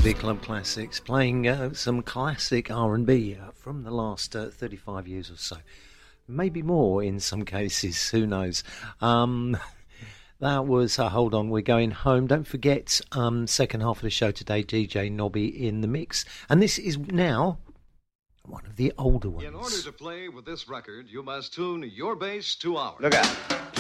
Big Club Classics, playing some classic R&B from the last 35 years or so. Maybe more in some cases, who knows. That was Hold On, We're Going Home. Don't forget, second half of the show today, DJ Nobby in the mix. And this is now one of the older ones. In order to play with this record, you must tune your bass to ours. Look out.